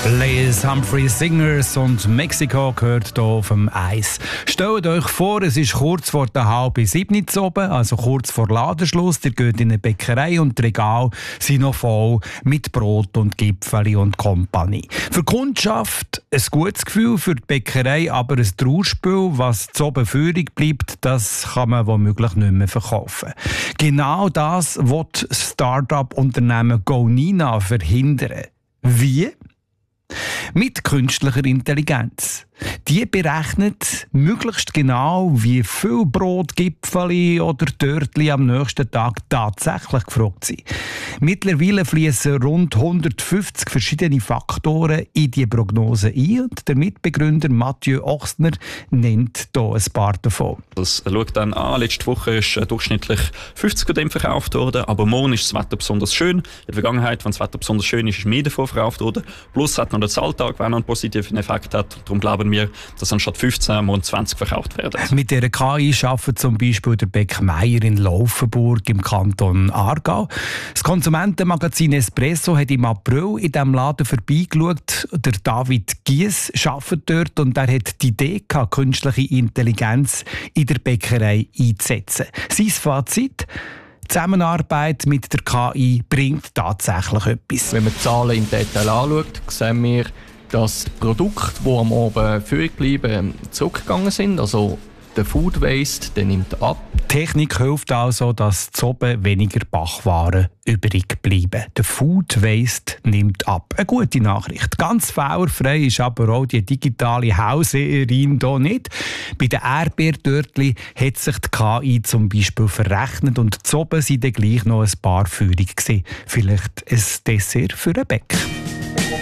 Les Humphreys Singers und Mexiko gehört hier auf dem Eis. Stellt euch vor, es ist kurz vor der 6:30 oben, also kurz vor Ladenschluss. Ihr geht in eine Bäckerei und die Regale sind noch voll mit Brot und Gipfeli und Kompanie. Für die Kundschaft ein gutes Gefühl, für die Bäckerei aber ein Trauerspiel. Was zu oben übrig bleibt, das kann man womöglich nicht mehr verkaufen. Genau das will das Start-up-Unternehmen GoNina verhindern. Wie? Mit künstlicher Intelligenz. Die berechnet möglichst genau, wie viel Brot, Gipfeli oder Törtli am nächsten Tag tatsächlich gefragt sind. Mittlerweile fließen rund 150 verschiedene Faktoren in die Prognose ein und der Mitbegründer Mathieu Ochsner nennt hier ein paar davon. Das schaut dann an, letzte Woche ist durchschnittlich 50 von dem verkauft worden, aber morgen ist das Wetter besonders schön. In der Vergangenheit, wenn das Wetter besonders schön ist, ist mehr davon verkauft worden. Plus hat noch der Zahltag, der noch einen positiven Effekt hat. Darum glauben wir, dass anstatt 15 morgen 20 verkauft werden. Mit dieser KI arbeitet zum Beispiel der Beck Meier in Laufenburg im Kanton Aargau. Das Konsumentenmagazin Espresso hat im April in diesem Laden vorbeigeschaut. Der David Gies arbeitet dort und er hat die Idee gehabt, künstliche Intelligenz in der Bäckerei einzusetzen. Sein Fazit: die Zusammenarbeit mit der KI bringt tatsächlich etwas. Wenn man die Zahlen im Detail anschaut, sehen wir, dass die Produkte, die am Abend übrig bleiben, zurückgegangen sind. Also der Food Waste, der nimmt ab. Die Technik hilft also, dass zu oben weniger Backwaren übrig bleiben. Der Food Waste nimmt ab. Eine gute Nachricht. Ganz fehlerfrei ist aber auch die digitale Hauseherin hier nicht. Bei den Erdbeertörtchen hat sich die KI zum Beispiel verrechnet und zu oben sind dann gleich noch ein paar Führungen gewesen. Vielleicht ein Dessert für einen Bäck.